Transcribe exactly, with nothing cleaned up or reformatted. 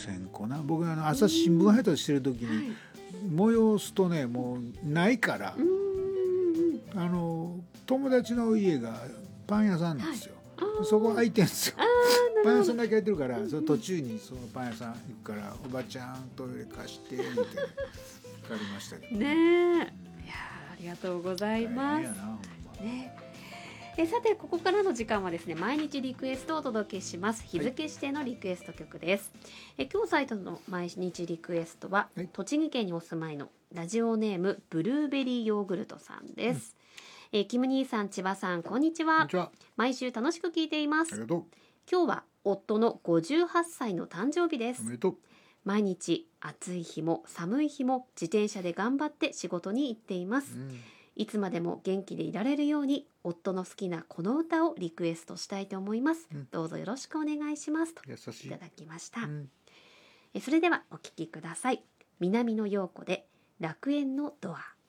せんこな。僕あの朝新聞配達してる時に、はい、催すとねもうないから、うん、あの友達の家がパン屋さんなんですよ、はい、そこ空いてんですよ。パン屋さんだけ空いてるから、うん、その途中にそのパン屋さん行くからおばちゃんトイレ貸してみたいなかかりましたけどね。 ねえ、いやありがとうございます。ねえさてここからの時間はですね毎日リクエストをお届けします。日付指定のリクエスト曲です、はい、え今日サイトの毎日リクエストは、はい、栃木県にお住まいのラジオネームブルーベリーヨーグルトさんです、うんえキム兄さん千葉さんこんにちは。 こんにちは。 毎週楽しく聞いています。 ありがとう。 今日は夫のごじゅうはっさいの誕生日です。 おめでとう。 毎日暑い日も寒い日も自転車で頑張って仕事に行っています、うんいつまでも元気でいられるように夫の好きなこの歌をリクエストしたいと思います、うん、どうぞよろしくお願いしますと優しいいただきました、 うん、 えそれではお聴きください。南野陽子で楽園のドア。